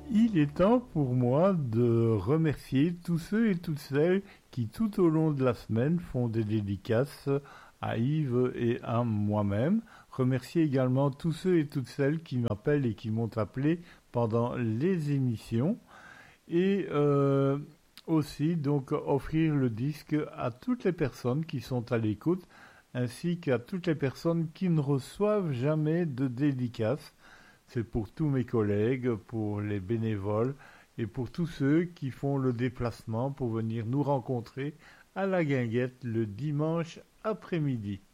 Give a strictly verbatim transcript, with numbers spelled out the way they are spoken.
Il est temps pour moi de remercier tous ceux et toutes celles qui tout au long de la semaine font des dédicaces à Yves et à moi-même. Remercier également tous ceux et toutes celles qui m'appellent et qui m'ont appelé pendant les émissions. Et euh, aussi donc offrir le disque à toutes les personnes qui sont à l'écoute ainsi qu'à toutes les personnes qui ne reçoivent jamais de dédicaces. C'est pour tous mes collègues, pour les bénévoles et pour tous ceux qui font le déplacement pour venir nous rencontrer à la Guinguette le dimanche après-midi.